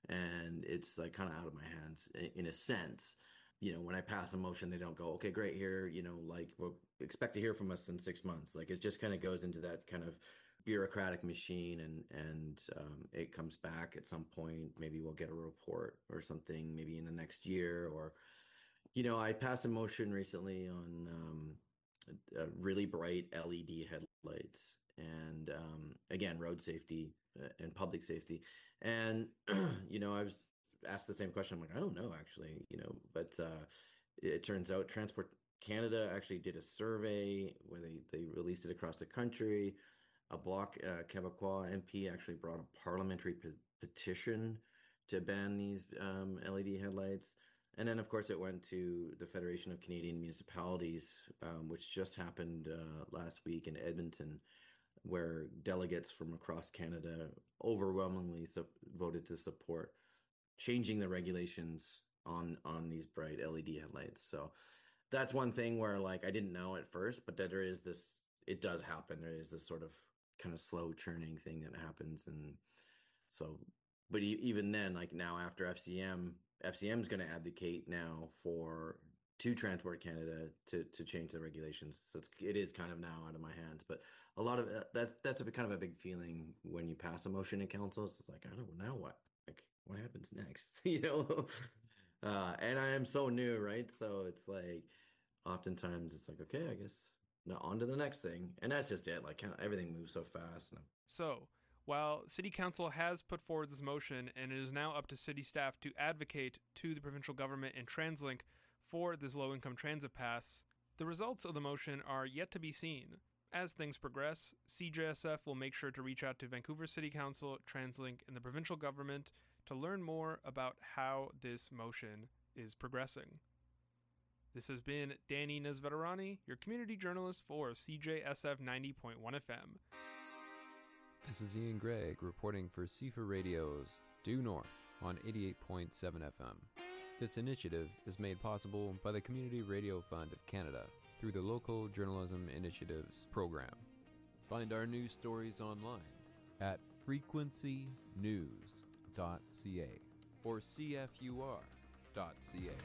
and it's like kind of out of my hands in a sense. When I pass a motion, they don't go, okay, great, here, like we'll expect to hear from us in 6 months. Like it just kind of goes into that kind of bureaucratic machine, and it comes back at some point. Maybe we'll get a report or something, maybe in the next year. Or I passed a motion recently on really bright LED headlights, and again, road safety and public safety. And I was asked the same question. I'm like, I don't know, actually, but it turns out Transport Canada actually did a survey where they released it across the country. A Bloc Québécois MP actually brought a parliamentary petition to ban these LED headlights. And then, of course, it went to the Federation of Canadian Municipalities, which just happened last week in Edmonton, where delegates from across Canada overwhelmingly voted to support changing the regulations on these bright LED headlights. So that's one thing where, like, I didn't know at first, but that there is this, it does happen. There is this sort of kind of slow churning thing that happens, and so, but even then, like now after FCM is going to advocate now for to Transport Canada to change the regulations. So it is kind of now out of my hands. But a lot of that's kind of a big feeling when you pass a motion in council. It's like, I don't know, now what? Like what happens next? And I am so new, right? So it's like oftentimes it's like, okay, I guess now on to the next thing, and that's just it. Like kind of everything moves so fast. And So, while City Council has put forward this motion and it is now up to city staff to advocate to the provincial government and TransLink for this low income transit pass, the results of the motion are yet to be seen. As things progress, CJSF will make sure to reach out to Vancouver City Council, TransLink, and the provincial government to learn more about how this motion is progressing. This has been Danny Nesveterani, your community journalist for CJSF 90.1 FM. This is Ian Gregg reporting for CFA Radio's Due North on 88.7 FM. This initiative is made possible by the Community Radio Fund of Canada through the Local Journalism Initiatives program. Find our news stories online at frequencynews.ca or cfur.ca.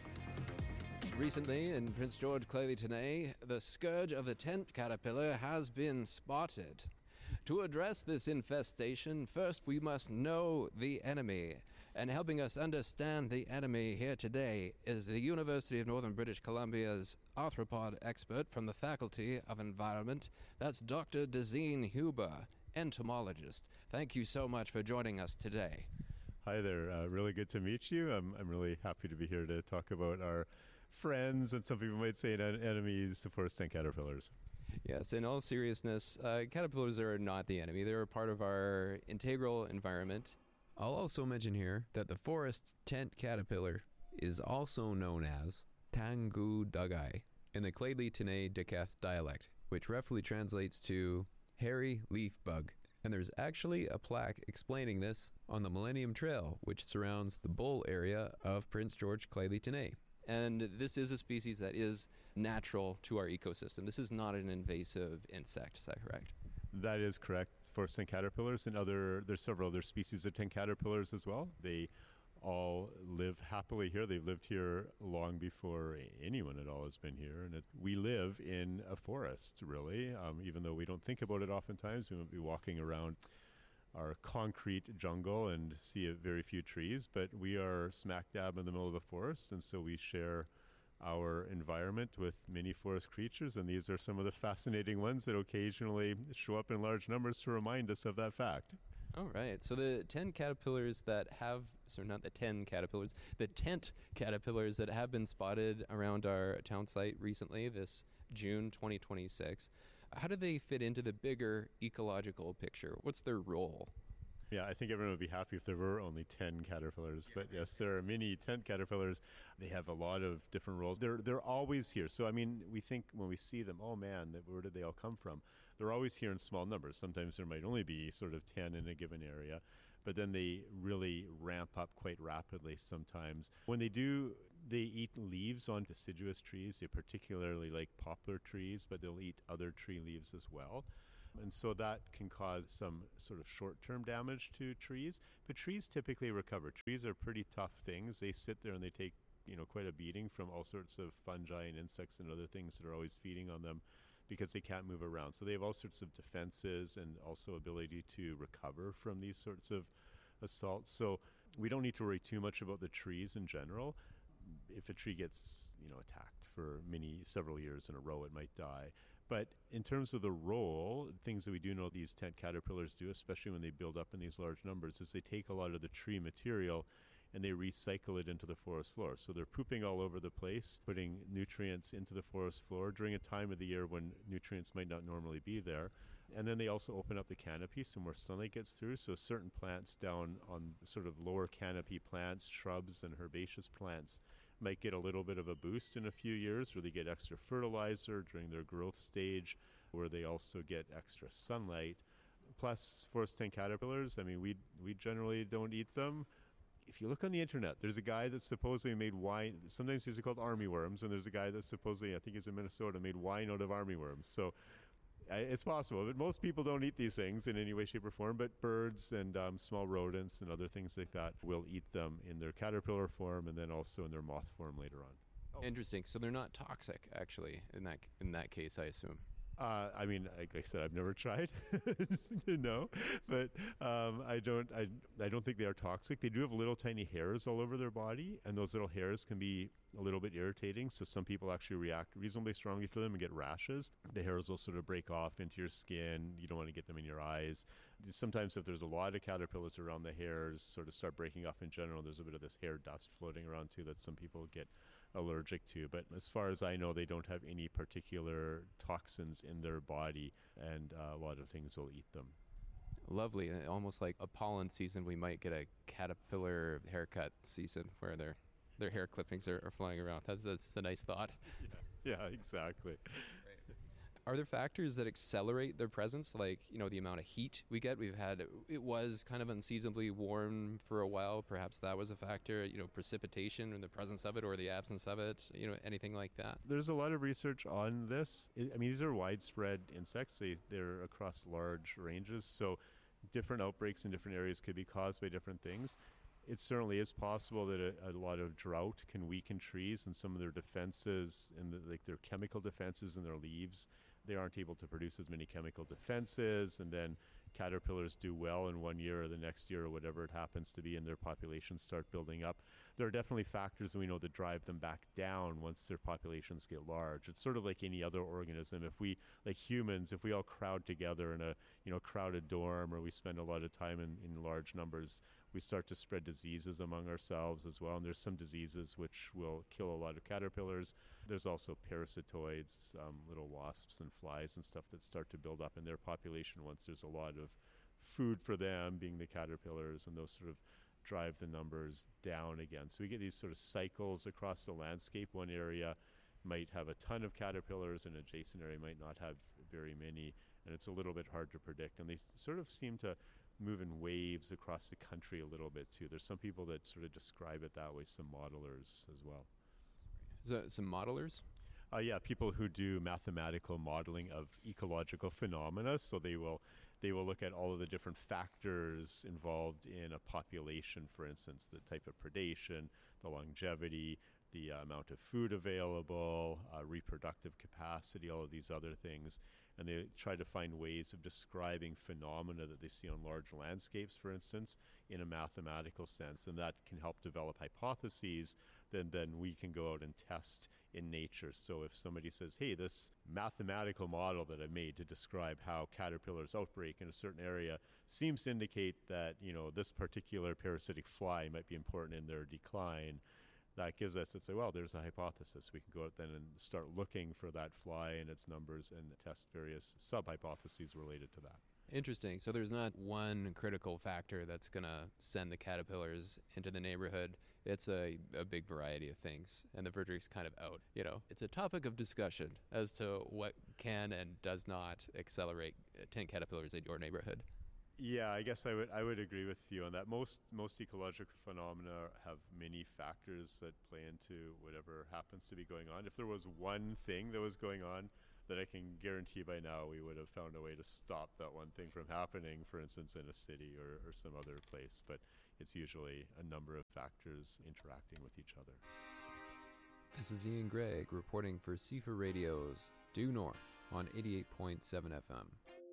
Recently, in Prince George Claylee Tenay, the scourge of the tent caterpillar has been spotted. To address this infestation, first we must know the enemy. And helping us understand the enemy here today is the University of Northern British Columbia's arthropod expert from the Faculty of Environment. That's Dr. Dezeen Huber, entomologist. Thank you so much for joining us today. Hi there. Really good to meet you. I'm really happy to be here to talk about our friends, and some people might say enemies, the forest tent caterpillars. Yes, in all seriousness, caterpillars are not the enemy. They're a part of our integral environment. I'll also mention here that the forest tent caterpillar is also known as Tangu Dagai in the Claylee Tenay Daketh dialect, which roughly translates to hairy leaf bug. And there's actually a plaque explaining this on the Millennium Trail, which surrounds the Bull area of Prince George Claylee Tenay. And this is a species that is natural to our ecosystem. This is not an invasive insect. Is that correct? That is correct. Forest tent caterpillars and there's several other species of tent caterpillars as well. They all live happily here. They've lived here long before anyone at all has been here. And we live in a forest, really, even though we don't think about it oftentimes. We might be walking around our concrete jungle and see very few trees, but we are smack dab in the middle of a forest, and so we share our environment with many forest creatures, and these are some of the fascinating ones that occasionally show up in large numbers to remind us of that fact. All right. So the 10 caterpillars that have, sorry, not the 10 caterpillars, the tent caterpillars that have been spotted around our town site recently, this June 2026, how do they fit into the bigger ecological picture? What's their role? Yeah, I think everyone would be happy if there were only 10 caterpillars. But yes, there are many tent caterpillars. They have a lot of different roles. They're always here. So, I mean, we think when we see them, oh man, where did they all come from? They're always here in small numbers. Sometimes there might only be sort of 10 in a given area. But then they really ramp up quite rapidly sometimes. When they do, they eat leaves on deciduous trees. They particularly like poplar trees, but they'll eat other tree leaves as well. And so that can cause some sort of short-term damage to trees. But trees typically recover. Trees are pretty tough things. They sit there and they take, quite a beating from all sorts of fungi and insects and other things that are always feeding on them because they can't move around. So they have all sorts of defenses and also ability to recover from these sorts of assaults. So we don't need to worry too much about the trees in general. If a tree gets, attacked for several years in a row, it might die. But in terms of the role, things that we do know these tent caterpillars do, especially when they build up in these large numbers, is they take a lot of the tree material and they recycle it into the forest floor. So they're pooping all over the place, putting nutrients into the forest floor during a time of the year when nutrients might not normally be there. And then they also open up the canopy so more sunlight gets through. So certain plants down on sort of lower canopy plants, shrubs and herbaceous plants might get a little bit of a boost in a few years where they get extra fertilizer during their growth stage, where they also get extra sunlight. Plus, forest tent caterpillars, we generally don't eat them. If you look on the internet, there's a guy that supposedly made wine. Sometimes these are called army worms, and there's a guy that supposedly, I think he's in Minnesota, made wine out of army worms. So it's possible, but most people don't eat these things in any way, shape, or form. But birds and small rodents and other things like that will eat them in their caterpillar form and then also in their moth form later on. Interesting. So they're not toxic, actually, in that case, I assume. Like I said, I've never tried. No, but I don't think they are toxic. They do have little tiny hairs all over their body, and those little hairs can be a little bit irritating. So some people actually react reasonably strongly to them and get rashes. The hairs will sort of break off into your skin. You don't want to get them in your eyes. Sometimes if there's a lot of caterpillars around, the hairs sort of start breaking off in general. There's a bit of this hair dust floating around too that some people get allergic to. But as far as I know, they don't have any particular toxins in their body, and a lot of things will eat them. Lovely. Almost like a pollen season, we might get a caterpillar haircut season where their hair clippings are flying around. That's a nice thought. Yeah, exactly. Are there factors that accelerate their presence, like, the amount of heat we get? It was kind of unseasonably warm for a while. Perhaps that was a factor, precipitation and the presence of it or the absence of it, anything like that. There's a lot of research on this. These are widespread insects. They're across large ranges. So different outbreaks in different areas could be caused by different things. It certainly is possible that a lot of drought can weaken trees and some of their defenses and their chemical defenses in their leaves. They aren't able to produce as many chemical defenses, and then caterpillars do well in 1 year or the next year or whatever it happens to be, and their populations start building up. There are definitely factors that we know that drive them back down once their populations get large. It's sort of like any other organism. If we, like humans, if we all crowd together in a crowded dorm, or we spend a lot of time in large numbers, we start to spread diseases among ourselves as well. And there's some diseases which will kill a lot of caterpillars. There's also parasitoids, little wasps and flies and stuff that start to build up in their population once there's a lot of food for them, being the caterpillars, and those sort of drive the numbers down again. So we get these sort of cycles across the landscape. One area might have a ton of caterpillars, and an adjacent area might not have very many, and it's a little bit hard to predict. And they sort of seem to move in waves across the country a little bit too. There's some people that sort of describe it that way, some modelers as well. Some modelers? Yeah, people who do mathematical modeling of ecological phenomena. So they will look at all of the different factors involved in a population, for instance, the type of predation, the longevity, the amount of food available, reproductive capacity, all of these other things. And they try to find ways of describing phenomena that they see on large landscapes, for instance, in a mathematical sense. And that can help develop hypotheses then we can go out and test in nature. So if somebody says, hey, this mathematical model that I made to describe how caterpillars outbreak in a certain area seems to indicate that, this particular parasitic fly might be important in their decline, that gives us, it's like, well, there's a hypothesis. We can go out then and start looking for that fly and its numbers and test various sub-hypotheses related to that. Interesting. So there's not one critical factor that's going to send the caterpillars into the neighborhood. It's a big variety of things, and the verdict's kind of out. It's a topic of discussion as to what can and does not accelerate tent caterpillars in your neighborhood. Yeah, I guess I would agree with you on that. Most ecological phenomena have many factors that play into whatever happens to be going on. If there was one thing that was going on that I can guarantee by now we would have found a way to stop that one thing from happening, for instance, in a city or some other place. But it's usually a number of factors interacting with each other. This is Ian Gregg reporting for CIFA Radio's Due North on 88.7 FM.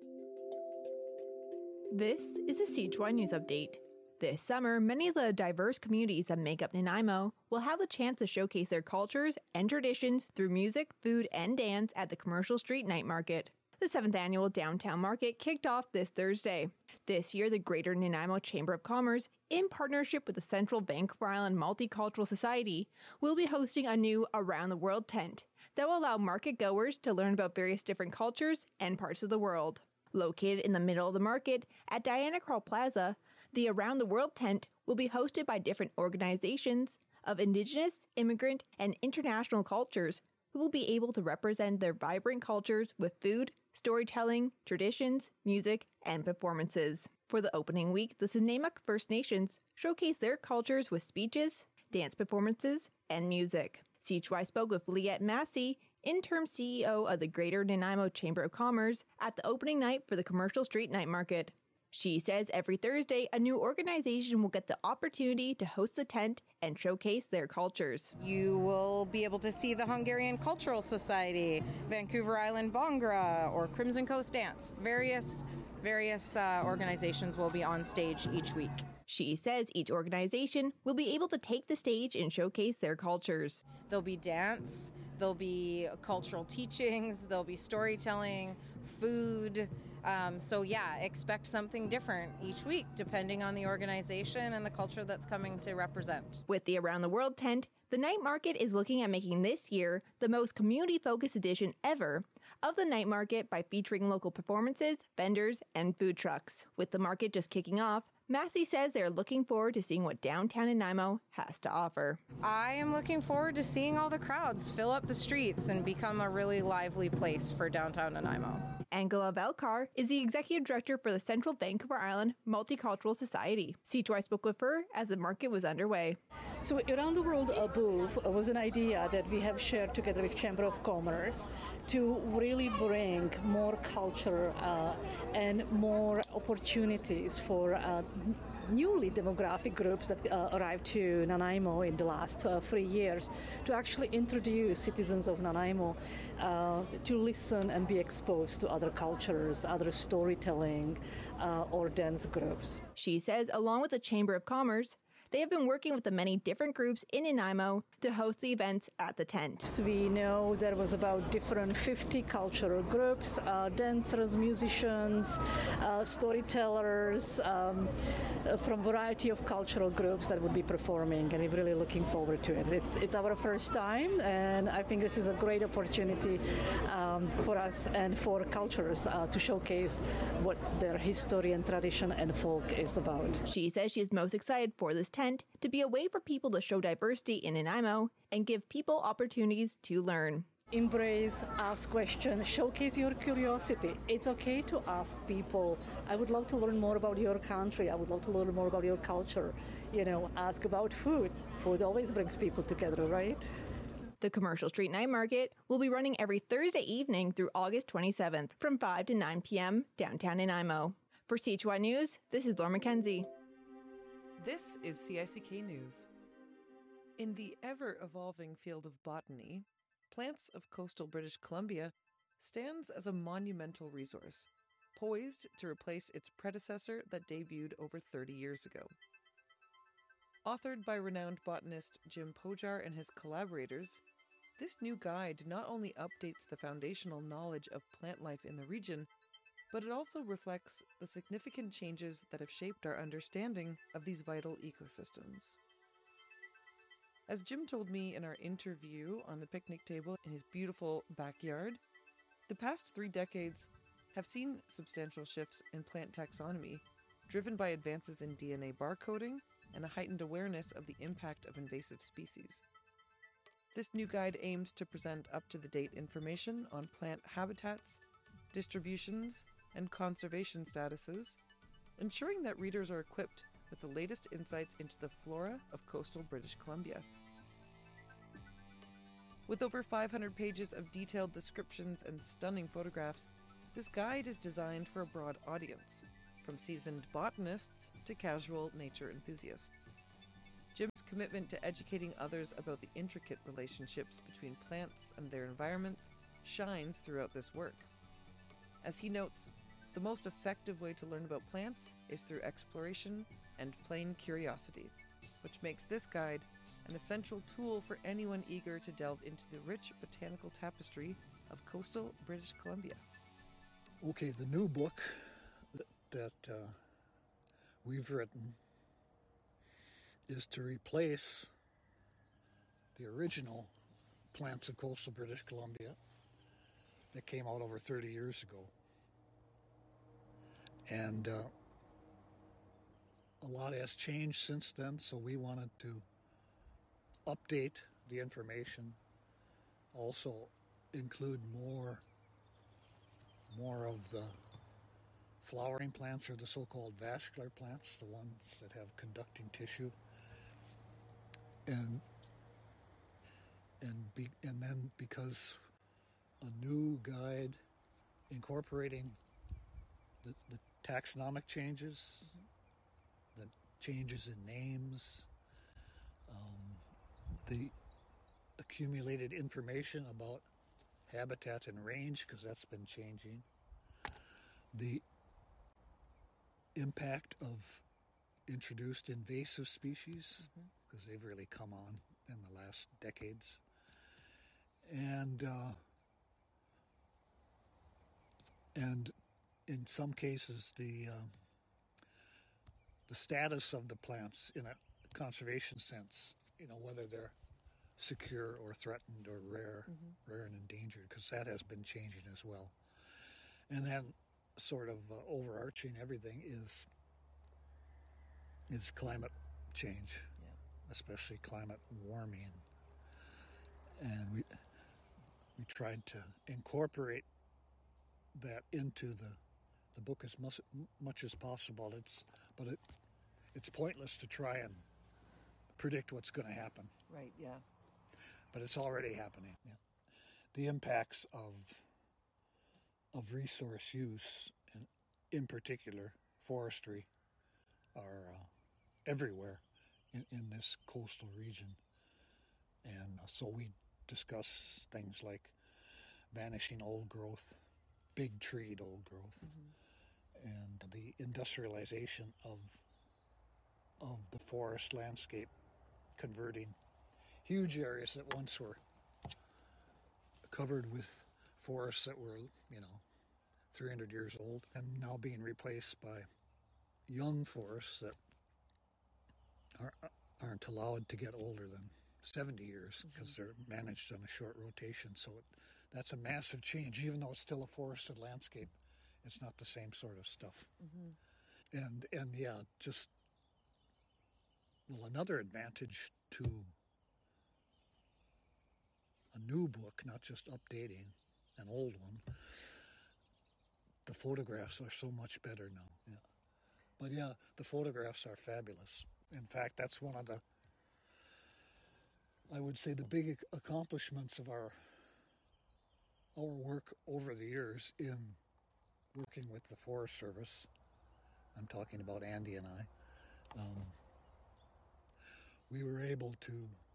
This is a Sichuan News Update. This summer, many of the diverse communities that make up Nanaimo will have the chance to showcase their cultures and traditions through music, food, and dance at the Commercial Street Night Market. The 7th annual downtown market kicked off this Thursday. This year, the Greater Nanaimo Chamber of Commerce, in partnership with the Central Vancouver Island Multicultural Society, will be hosting a new Around the World tent that will allow market goers to learn about various different cultures and parts of the world. Located in the middle of the market at Diana Krall Plaza, the Around the World tent will be hosted by different organizations of Indigenous, immigrant, and international cultures who will be able to represent their vibrant cultures with food, storytelling, traditions, music, and performances. For the opening week, the Snuneymuxw First Nations showcase their cultures with speeches, dance performances, and music. CHY spoke with Liette Massey, interim CEO of the Greater Nanaimo Chamber of Commerce, at the opening night for the Commercial Street Night Market. She says every Thursday, a new organization will get the opportunity to host the tent and showcase their cultures. You will be able to see the Hungarian Cultural Society, Vancouver Island Bhangra, or Crimson Coast Dance. Various organizations will be on stage each week. She says each organization will be able to take the stage and showcase their cultures. There'll be dance, there'll be cultural teachings, there'll be storytelling, food. Expect something different each week, depending on the organization and the culture that's coming to represent. With the Around the World tent, the night market is looking at making this year the most community-focused edition ever of the night market by featuring local performances, vendors, and food trucks. With the market just kicking off, Massey says they're looking forward to seeing what downtown Nanaimo has to offer. I am looking forward to seeing all the crowds fill up the streets and become a really lively place for downtown Nanaimo. Angela Velkar is the executive director for the Central Vancouver Island Multicultural Society. C2I spoke with her as the market was underway. So Around the World Above was an idea that we have shared together with Chamber of Commerce to really bring more culture and more opportunities for newly demographic groups that arrived to Nanaimo in the last 3 years to actually introduce citizens of Nanaimo to listen and be exposed to other cultures, other storytelling or dance groups. She says along with the Chamber of Commerce, they have been working with the many different groups in Nanaimo to host the events at the tent. So we know there was about different 50 cultural groups, dancers, musicians, storytellers, from a variety of cultural groups that would be performing, and we're really looking forward to it. It's our first time, and I think this is a great opportunity for us and for cultures to showcase what their history and tradition and folk is about. She says she is most excited for this tent to be a way for people to show diversity in Nanaimo and give people opportunities to learn. Embrace, ask questions, showcase your curiosity. It's okay to ask people, I would love to learn more about your country, I would love to learn more about your culture. Ask about food. Food always brings people together, right? The Commercial Street Night Market will be running every Thursday evening through August 27th from 5 to 9 p.m. downtown Nanaimo. For CHY News, this is Laura McKenzie. This is CICK News. In the ever-evolving field of botany, Plants of Coastal British Columbia stands as a monumental resource, poised to replace its predecessor that debuted over 30 years ago. Authored by renowned botanist Jim Pojar and his collaborators, this new guide not only updates the foundational knowledge of plant life in the region, but it also reflects the significant changes that have shaped our understanding of these vital ecosystems. As Jim told me in our interview on the picnic table in his beautiful backyard, the past 3 decades have seen substantial shifts in plant taxonomy, driven by advances in DNA barcoding and a heightened awareness of the impact of invasive species. This new guide aimed to present up-to-the-date information on plant habitats, distributions, and conservation statuses, ensuring that readers are equipped with the latest insights into the flora of coastal British Columbia. With over 500 pages of detailed descriptions and stunning photographs, this guide is designed for a broad audience, from seasoned botanists to casual nature enthusiasts. Jim's commitment to educating others about the intricate relationships between plants and their environments shines throughout this work. As he notes, the most effective way to learn about plants is through exploration and plain curiosity, which makes this guide an essential tool for anyone eager to delve into the rich botanical tapestry of coastal British Columbia. Okay, the new book that we've written is to replace the original Plants of Coastal British Columbia that came out over 30 years ago. And a lot has changed since then, so we wanted to update the information, also include more of the flowering plants, or the so-called vascular plants, the ones that have conducting tissue, and then because a new guide incorporating the taxonomic changes, the changes in names, the accumulated information about habitat and range, because that's been changing, the impact of introduced invasive species, because they've really come on in the last decades, and in some cases the status of the plants in a conservation sense, whether they're secure or threatened or rare and endangered, because that has been changing as well. And then sort of overarching everything is climate change, especially climate warming. And we tried to incorporate that into the book as much as possible. But it's pointless to try and predict what's going to happen. Right, yeah. But it's already happening. Yeah. The impacts of resource use, and in particular forestry, are everywhere in this coastal region. And so we discuss things like vanishing old growth, big treed old growth, and the industrialization of the forest landscape, converting huge areas that once were covered with forests that were, 300 years old, and now being replaced by young forests that aren't allowed to get older than 70 years because they're managed on a short rotation. So that's a massive change. Even though it's still a forested landscape, it's not the same sort of stuff. And yeah, just, well, another advantage to a new book, not just updating an old one, the photographs are so much better now. Yeah. But yeah, the photographs are fabulous. In fact, that's one of the, I would say, the big accomplishments of our work over the years in working with the Forest Service. I'm talking about Andy and I. We were able to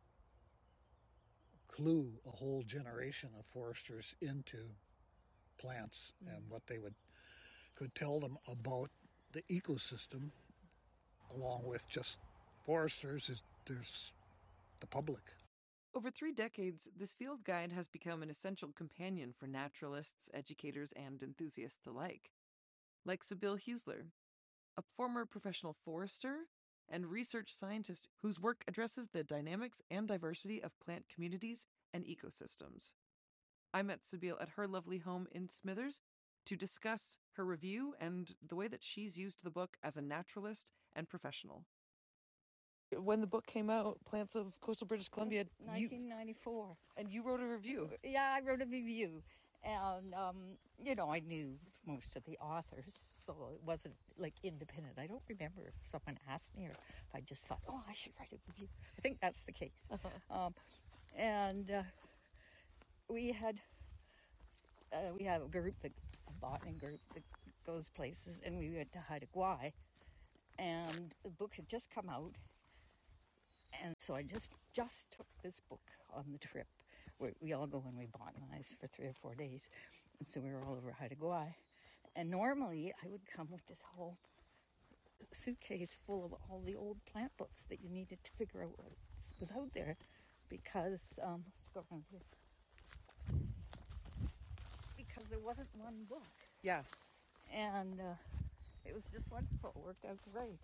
clue a whole generation of foresters into plants and what they could tell them about the ecosystem, along with just foresters. There's the public. Over 3 decades, this field guide has become an essential companion for naturalists, educators, and enthusiasts alike. Like Sibylle Huesler, a former professional forester and research scientist whose work addresses the dynamics and diversity of plant communities and ecosystems. I met Sibylle at her lovely home in Smithers to discuss her review and the way that she's used the book as a naturalist and professional. When the book came out, Plants of Coastal British Columbia... 1994. And you wrote a review. Yeah, I wrote a review. And, I knew most of the authors, so it wasn't, independent. I don't remember if someone asked me or if I just thought, I should write a review. I think that's the case. we have a group, a botany group that goes places, and we went to Haida Gwaii, and the book had just come out, and so I just took this book on the trip. We all go and we botanize for 3 or 4 days, and so we were all over Haida Gwaii. And normally I would come with this whole suitcase full of all the old plant books that you needed to figure out what was out there, because let's go around here. Because there wasn't one book. Yeah. And it was just wonderful. It worked out great.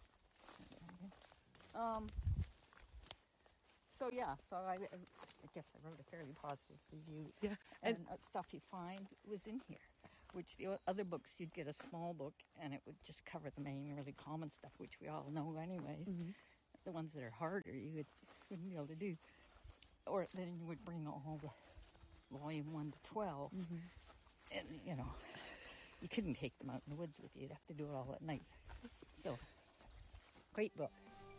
So I guess I wrote a fairly positive review. Yeah. And stuff you find was in here, which the other books, you'd get a small book and it would just cover the main really common stuff, which we all know anyways. Mm-hmm. The ones that are harder, you wouldn't be able to do. Or then you would bring all the volume 1 to 12. Mm-hmm. And, you couldn't take them out in the woods with you. You'd have to do it all at night. So, great book.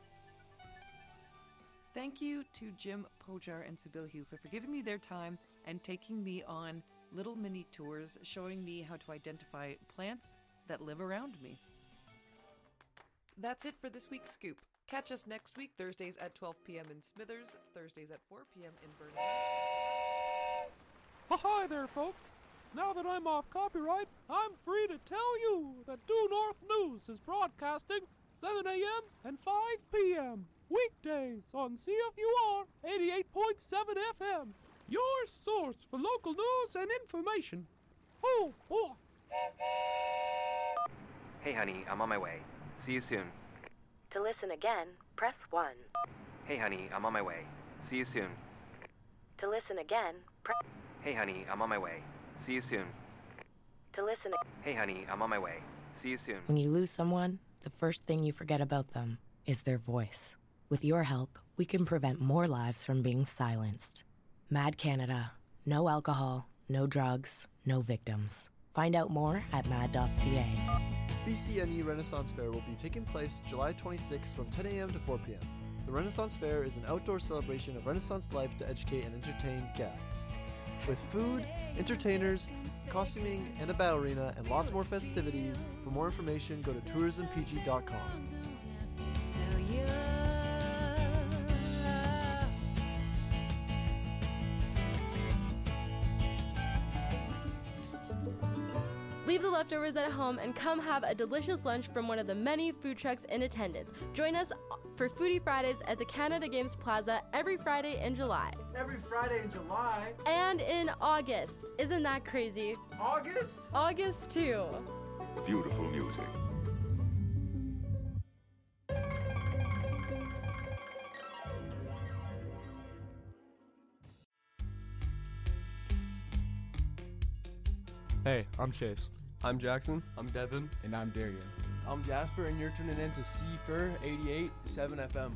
Thank you to Jim Pojar and Sibyl Husler for giving me their time and taking me on little mini tours, showing me how to identify plants that live around me. That's it for this week's Scoop. Catch us next week, Thursdays at 12 p.m. in Smithers, Thursdays at 4 p.m. in Burnaby. Hi there, folks. Now that I'm off copyright, I'm free to tell you that Due North News is broadcasting 7 a.m. and 5 p.m. weekdays on CFUR 88.7 FM, your source for local news and information. Oh, boy. Hey, honey, I'm on my way. See you soon. To listen again, press 1. Hey, honey, I'm on my way. See you soon. To listen again, press... Hey, honey, I'm on my way. See you soon. To listen... Hey, honey, I'm on my way. See you soon. When you lose someone, the first thing you forget about them is their voice. With your help, we can prevent more lives from being silenced. Mad Canada. No alcohol, no drugs, no victims. Find out more at mad.ca. BCNE Renaissance Fair will be taking place July 26th from 10 a.m. to 4 p.m. The Renaissance Fair is an outdoor celebration of Renaissance life to educate and entertain guests. With food, entertainers, costuming, and a battle arena, and lots more festivities. For more information, go to tourismpg.com. Leave the leftovers at home and come have a delicious lunch from one of the many food trucks in attendance. Join us for Foodie Fridays at the Canada Games Plaza every Friday in July. Every Friday in July? And in August. Isn't that crazy? August? August too. Beautiful music. Hey, I'm Chase. I'm Jackson. I'm Devin. And I'm Darian. I'm Jasper, and you're tuning in to CFUR 88.7 FM.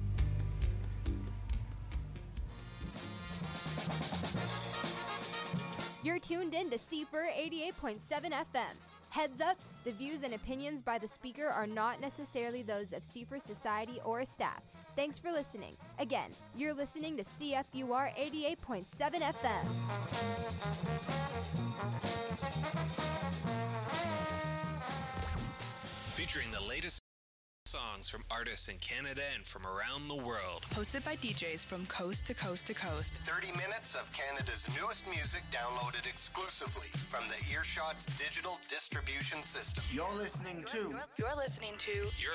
You're tuned in to CFUR 88.7 FM. Heads up, the views and opinions by the speaker are not necessarily those of CFUR Society or its staff. Thanks for listening. Again, you're listening to CFUR 88.7 FM. Featuring the latest songs from artists in Canada and from around the world. Hosted by DJs from coast to coast to coast. 30 minutes of Canada's newest music downloaded exclusively from the Earshot's digital distribution system. You're listening to